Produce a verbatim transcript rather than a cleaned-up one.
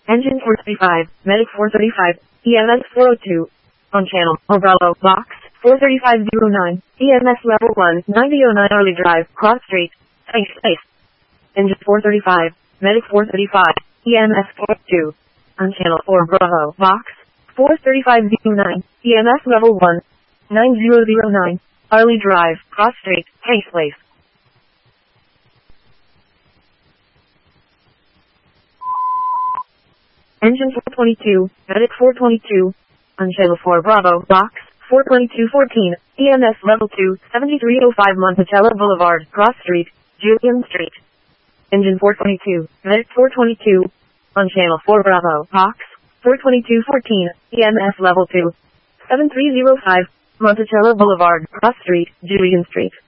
Engine four thirty-five, Medic four thirty-five, E M S four oh two. On channel, oh Bravo, box, four thirty-five oh nine, E M S level one, ninety oh nine Early Drive, Cross Street, Space Space. Engine four thirty-five, Medic four thirty-five, E M S four oh two. On channel four Bravo, box, four thirty-five oh nine, E M S level one, nine oh oh nine, Early Drive, Cross Street, Space Space. Engine four twenty-two, Medic four twenty-two. On channel four Bravo, box, four twenty-two fourteen, E M S level two, seventy-three oh five Monticello Boulevard, Cross Street, Julian Street. Engine four twenty-two, Medic four twenty-two. On channel four Bravo, box, four twenty-two fourteen, E M S level two, seventy-three oh five, Monticello Boulevard, Cross Street, Julian Street.